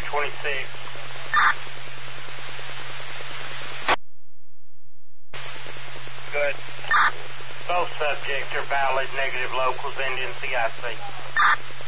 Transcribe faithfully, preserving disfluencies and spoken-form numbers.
twenty-six. Good. Both subjects are valid negative locals ending C I C.